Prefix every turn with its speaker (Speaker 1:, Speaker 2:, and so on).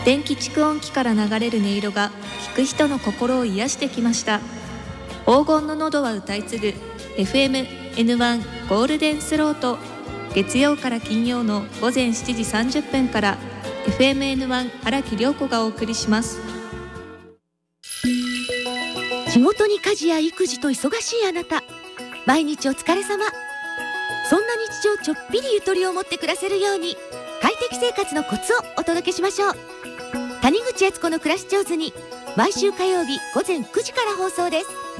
Speaker 1: 電気蓄音機から流れる音色が聞く人の心を癒してきました。黄金の喉は歌い継ぐ FM-N1 ゴールデンスロート、月曜から金曜の午前7時30分から FM-N1 荒木涼子がお送りします。
Speaker 2: 仕事に家事や育児と忙しいあなた、毎日お疲れ様。そんな日常ちょっぴりゆとりを持って暮らせるように、快適生活のコツをお届けしましょう。谷口悦子の暮らし上手に、毎週火曜日午前9時から放送です。